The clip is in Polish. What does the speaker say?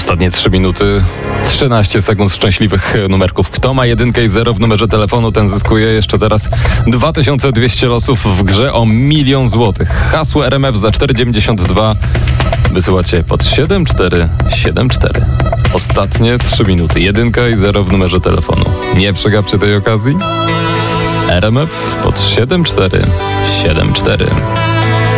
Ostatnie 3 minuty, 13 sekund szczęśliwych numerków. Kto ma 1 i 0 w numerze telefonu, ten zyskuje jeszcze teraz 2200 losów w grze o 1 000 000 złotych. Hasło RMF za 4,92 wysyłacie pod 7474. Ostatnie 3 minuty, 1 i 0 w numerze telefonu. Nie przegapcie tej okazji. RMF pod 7474.